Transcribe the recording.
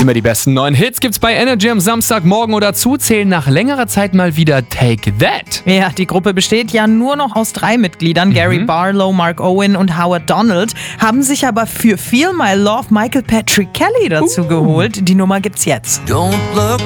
Immer die besten neuen Hits gibt's bei Energy am Samstagmorgen oder dazu zählen nach längerer Zeit mal wieder Take That. Ja, die Gruppe besteht ja nur noch aus 3 Mitgliedern. Gary Barlow, Mark Owen und Howard Donald. Haben sich aber für Feel My Love Michael Patrick Kelly dazu geholt. Die Nummer gibt's jetzt. Don't look